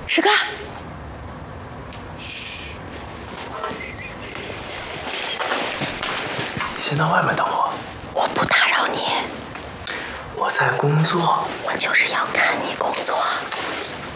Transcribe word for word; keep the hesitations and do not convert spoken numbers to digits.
师哥， 你先到外面等我。 我不打扰你。 我在工作。 我就是要看你工作。